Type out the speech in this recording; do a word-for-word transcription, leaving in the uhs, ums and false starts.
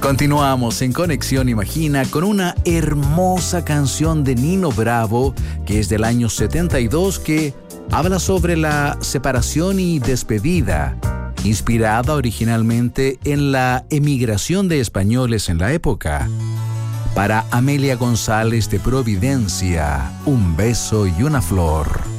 Continuamos en Conexión Imagina con una hermosa canción de Nino Bravo, que es del año setenta y dos, que habla sobre la separación y despedida, inspirada originalmente en la emigración de españoles en la época. Para Amelia González de Providencia, un beso y una flor.